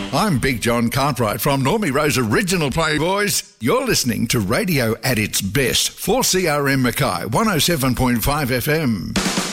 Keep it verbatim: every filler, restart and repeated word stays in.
I'm Big John Cartwright from Normie Rose Original Playboys. You're listening to radio at its best for C R M Mackay one oh seven point five F M.